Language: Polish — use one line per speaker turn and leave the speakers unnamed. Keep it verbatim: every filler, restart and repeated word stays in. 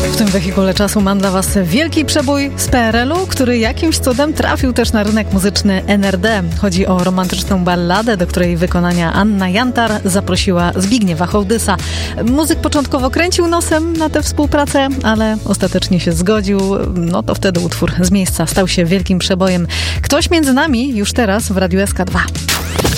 W tym wehikule czasu mam dla Was wielki przebój z P R L u, który jakimś cudem trafił też na rynek muzyczny N R D. Chodzi o romantyczną balladę, do której wykonania Anna Jantar zaprosiła Zbigniewa Hołdysa. Muzyk początkowo kręcił nosem na tę współpracę, ale ostatecznie się zgodził. No to wtedy utwór z miejsca stał się wielkim przebojem. Ktoś między nami już teraz w Radiu S K dwa.